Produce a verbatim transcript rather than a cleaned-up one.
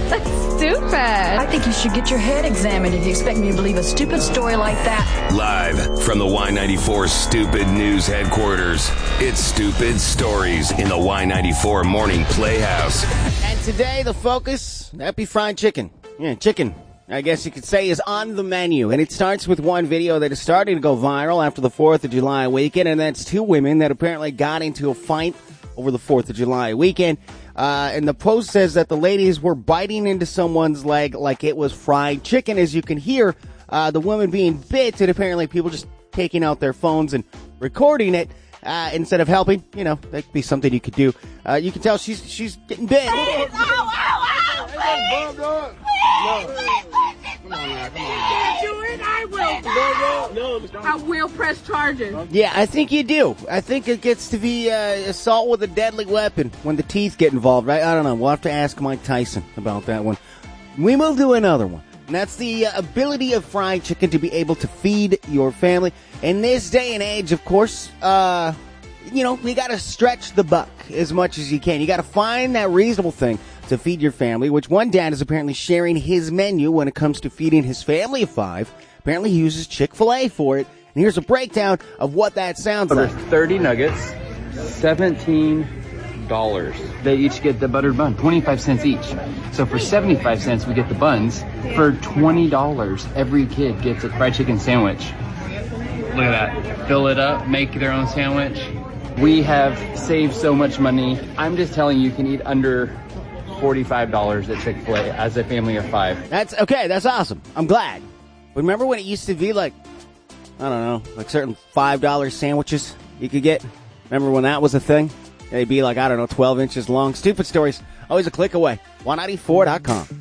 That's stupid. I think you should get your head examined if you expect me to believe a stupid story like that. Live from the Y ninety-four Stupid News headquarters, it's Stupid Stories in the Y ninety-four Morning Playhouse. And today, the focus, that'd be fried chicken. Yeah, chicken, I guess you could say, is on the menu. And it starts with one video that is starting to go viral after the fourth of July weekend, and that's two women that apparently got into a fight over the fourth of July weekend. Uh, and the post says that the ladies were biting into someone's leg like it was fried chicken. As you can hear, uh, the woman being bit, and apparently people just taking out their phones and recording it uh, instead of helping. You know, that could be something you could do. Uh, you can tell she's she's getting bit. Please, ow, ow, ow, please, please, Come on now, come on. you can't do it, I will. No, no, I will press charges. Yeah, I think you do. I think it gets to be uh, assault with a deadly weapon when the teeth get involved, right? I don't know. We'll have to ask Mike Tyson about that one. We move to another one, and that's the uh, ability of fried chicken to be able to feed your family. In this day and age, of course, uh, you know, you got to stretch the buck as much as you can. You got to find that reasonable thing to feed your family, which one dad is apparently sharing his menu when it comes to feeding his family of five. Apparently he uses Chick-fil-A for it. And here's a breakdown of what that sounds like. thirty nuggets, seventeen dollars. They each get the buttered bun, twenty-five cents each. So for seventy-five cents, we get the buns. For twenty dollars, every kid gets a fried chicken sandwich. Look at that. Fill it up, make their own sandwich. We have saved so much money. I'm just telling you, you can eat under forty-five dollars at Chick-fil-A as a family of five. That's okay. That's awesome. I'm glad. But remember when it used to be like, I don't know, like certain five dollar sandwiches you could get? Remember when that was a thing? They'd be like, I don't know, twelve inches long. Stupid Stories, always a click away. Y ninety-four dot com.